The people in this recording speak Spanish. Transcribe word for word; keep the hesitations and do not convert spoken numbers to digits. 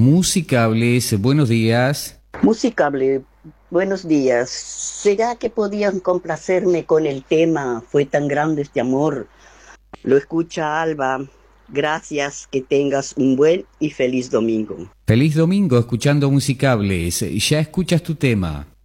Musicables, buenos días. Musicable, buenos días. ¿Será que podían complacerme con el tema Fue tan grande este amor? Lo escucha Alba. Gracias, que tengas un buen y feliz domingo. Feliz domingo escuchando Musicables. Ya escuchas tu tema.